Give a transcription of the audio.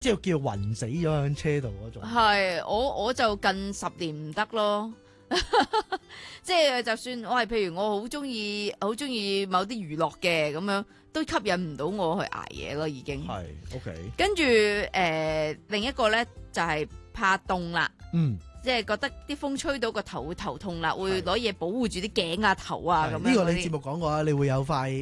即係叫暈死咗喺車度嗰種。 係我就近10年唔得咯。即係就算我係譬如我好中意某啲娛樂嘅咁樣，都吸引唔到我去捱夜咯，已經。 係 OK。 跟住另一個咧就係怕凍啦。即係覺得啲風吹到個頭會頭痛啦，會攞嘢保護住啲頸啊頭啊咁樣。 呢個你節目講過啊，你會有塊